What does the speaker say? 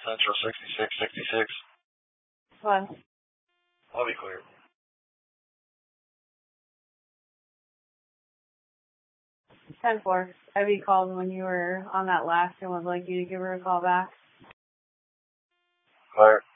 Central 6666. What? I'll be clear. 10-4. Ivy called when you were on that last and would like you to give her a call back. Clear.